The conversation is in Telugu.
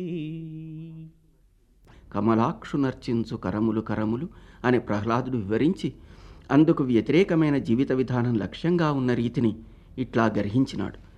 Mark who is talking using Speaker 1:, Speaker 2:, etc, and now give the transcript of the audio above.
Speaker 1: కమలాక్షు నర్చించు కరములు కరములు అని ప్రహ్లాదుడు వివరించి అందుకు వ్యతిరేకమైన జీవిత విధానం లక్ష్యంగా ఉన్న రీతిని ఇట్లా గర్హించినాడు.